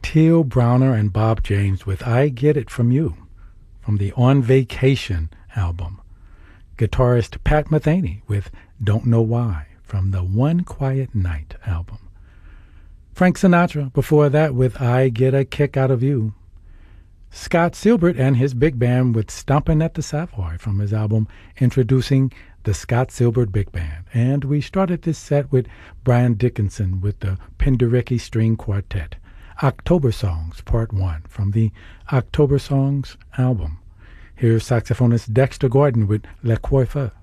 Teal Browner and Bob James with I Get It From You from the On Vacation album. Guitarist Pat Metheny with Don't Know Why from the One Quiet Night album. Frank Sinatra before that with I Get a Kick Out of You. Scott Silbert and his big band with Stompin' at the Savoy from his album Introducing the Scott Silbert Big Band. And we started this set with Brian Dickinson with the Penderecki String Quartet. October Songs Part 1 from the October Songs album. Here's saxophonist Dexter Gordon with Le Coiffeur.